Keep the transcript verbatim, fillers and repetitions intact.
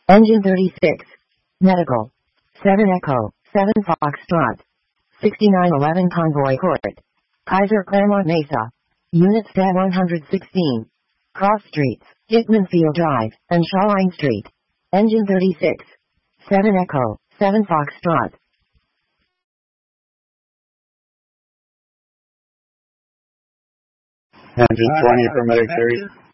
Engine thirty-six. Medical. seven Echo, seven Foxtrot. sixty-nine eleven Convoy Court. Kaiser Claremont Mesa. Unit Stat one sixteen. Cross Streets, Hickman Field Drive, and Shawline Street. Engine thirty-six. seven Echo, seven Foxtrot. Engine twenty for Medic Series.